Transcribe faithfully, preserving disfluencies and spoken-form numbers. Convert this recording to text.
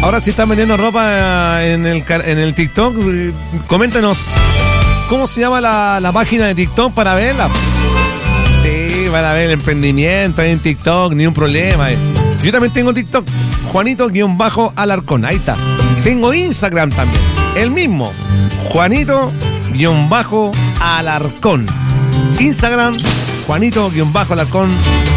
Ahora si están vendiendo ropa en el, en el TikTok, coméntenos cómo se llama la, la página de TikTok para verla. Sí, van a ver el emprendimiento en TikTok, ni un problema. Yo también tengo TikTok, Juanito-Alarcón, ahí está. Tengo Instagram también, el mismo, Juanito-Alarcón. Instagram, Juanito-Alarcón.